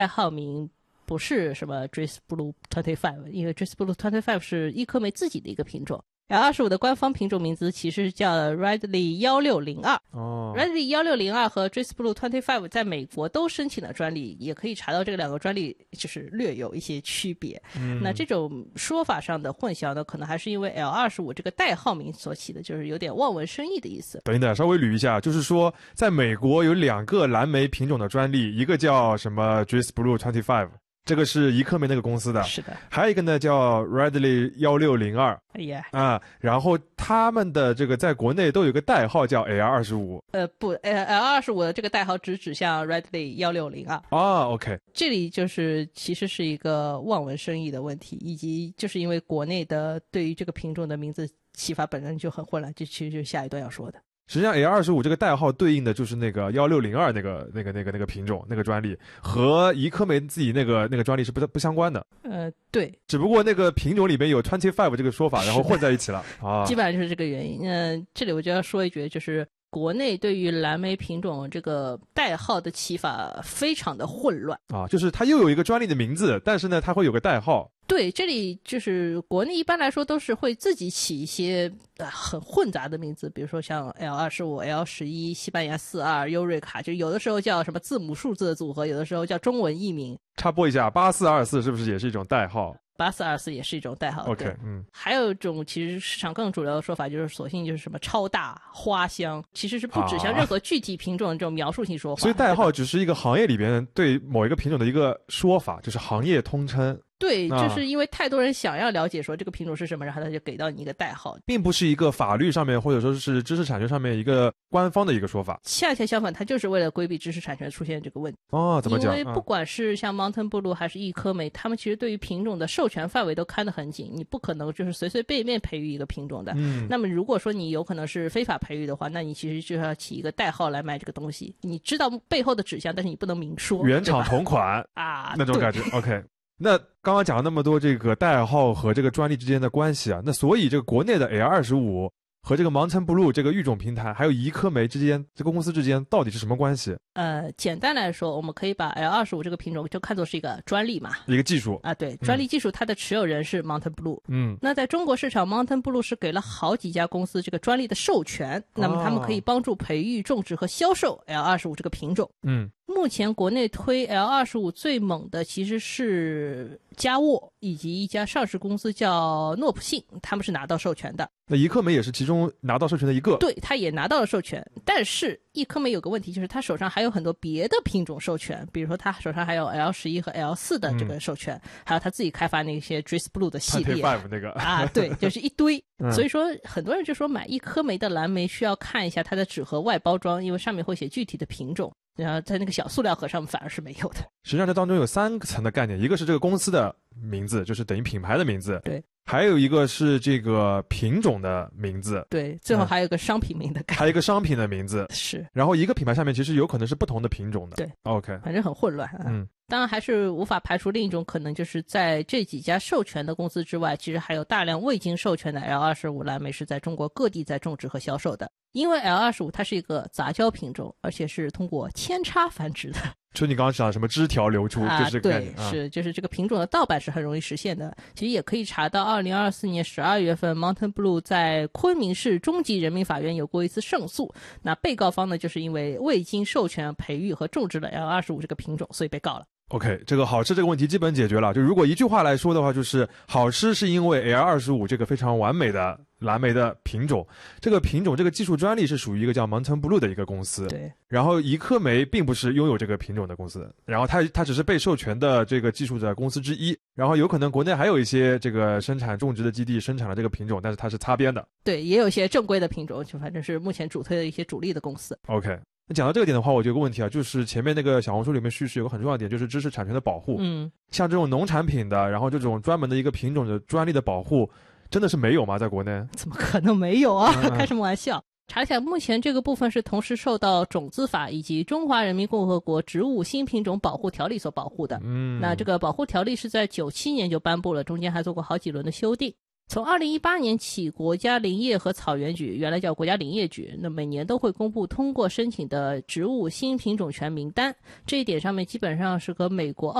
代号名不是什么 Dries Blue 25，因为 Dries Blue 25是伊科梅自己的一个品种。L25 的官方品种名字其实叫 Ridley 1602。Ridley 1602和 Dries Blue 25在美国都申请了专利，也可以查到这两个专利就是略有一些区别。那这种说法上的混淆呢，可能还是因为 L25 这个代号名所起的，就是有点望文生义的意思。 等一等，稍微捋一下，就是说在美国有2个蓝莓品种的专利，一个叫什么 Dries Blue 25。这个是伊科梅那个公司的， 是的。 还有一个呢叫 Ridley 1602。然后他们的这个在国内都有个代号叫 L25。 不，L25 的这个代号只指向 Ridley 1602。 OK。 这里就是其实是一个望文生义的问题，以及就是因为国内的对于这个品种的名字起法本身就很混乱，这其实就是下一段要说的。 实际上 L25 这个代号对应的就是那个1602那个品种那个专利，和伊科梅自己那个专利是不相关的。 对， 只不过那个品种里面有25这个说法，然后混在一起了基本上就是这个原因。这里我就要说一句，就是国内对于蓝莓品种这个代号的起法非常的混乱就是它又有一个专利的名字，但是呢它会有个代号。 对，这里就是国内一般来说都是会自己起一些很混杂的名字，比如说像 L25、L11、西班牙42、优瑞卡，就有的时候叫什么字母数字的组合，有的时候叫中文译名。 插播一下，8424是不是也是一种代号 ？8424也是一种代号。 OK， 还有一种其实市场更主流的说法就是索性就是什么超大花香，其实是不指向任何具体品种的这种描述性说法。 所以代号只是一个行业里边对某一个品种的一个说法，就是行业通称。 对，就是因为太多人想要了解说这个品种是什么，然后他就给到你一个代号， 并不是一个法律上面或者说是知识产权上面一个官方的一个说法。 恰恰相反，它就是为了规避知识产权出现这个问题。 怎么讲？ 因为不管是像 Mountain Blue 还是伊科梅，他们其实对于品种的授权范围都看得很紧，你不可能就是随随便便培育一个品种的。那么如果说你有可能是非法培育的话，那你其实就要起一个代号来卖这个东西，你知道背后的指向，但是你不能明说。 原厂同款那种感觉。OK。那刚刚讲了那么多这个代号和这个专利之间的关系那所以这个国内的 L25和这个 Mountain Blue 这个育种平台还有伊科梅之间，这个公司之间到底是什么关系？ 简单来说，我们可以把 L25这个品种就看作是一个专利嘛， 一个技术对，专利技术它的持有人是 Mountain Blue。那在中国市场 Mountain Blue 是给了好几家公司这个专利的授权，那么他们可以帮助培育、种植和销售 L25这个品种。目前国内推 L25最猛的其实是嘉沃以及一家上市公司叫诺普信，他们是拿到授权的。 那伊科梅也是其中拿到授权的一个。 对，他也拿到了授权，但是伊科梅有个问题，就是他手上还有很多别的品种授权，比如说他手上还有 L11和 L4的这个授权，还有他自己开发那些 Dries Blue 的系列那个对，就是一堆。所以说很多人就说买伊科梅的蓝莓需要看一下它的纸盒外包装，因为上面会写具体的品种，然后在那个小塑料盒上反而是没有的。 实际上这当中有3层的概念，一个是这个公司的名字，就是等于品牌的名字。 对。 还有一个是这个品种的名字。 对，最后还有一个商品名的概念。 还有一个商品的名字。 是。 然后一个品牌下面其实有可能是不同的品种的。 对。 OK。 反正很混乱当然还是无法排除另一种可能，就是在这几家授权的公司之外，其实还有大量未经授权的 L25蓝莓是在中国各地在种植和销售的。因为 L25它是一个杂交品种，而且是通过扦插繁殖的。 就你刚刚讲的什么枝条流出，就是这个概念。 对，是就是这个品种的盗版是很容易实现的。其实也可以查到2024年12月份 Mountain Blue 在昆明市中级人民法院有过一次胜诉，那被告方呢就是因为未经授权培育和种植了 L25这个品种，所以被告了。 OK， 这个好吃这个问题基本解决了。就如果一句话来说的话，就是好吃是因为 L25这个非常完美的蓝莓的品种，这个品种这个技术专利是属于一个叫 Mountain Blue 的一个公司。 对。 然后伊科梅并不是拥有这个品种的公司，然后它只是被授权的这个技术的公司之一。然后有可能国内还有一些这个生产种植的基地生产了这个品种，但是它是擦边的。 对，也有一些正规的品种，就反正是目前主推的一些主力的公司。 OK。那讲到这个点的话，我就有个问题就是前面那个小红书里面叙事有个很重要的点，就是知识产权的保护。像这种农产品的，然后这种专门的一个品种的专利的保护，真的是没有吗？在国内？ 怎么可能没有啊？开什么玩笑！查起来，目前这个部分是同时受到种子法以及中华人民共和国植物新品种保护条例所保护的。那这个保护条例是在97年就颁布了，中间还做过好几轮的修订。 从2018年起，国家林业和草原局，原来叫国家林业局，那每年都会公布通过申请的植物新品种权名单。这一点上面基本上是和美国、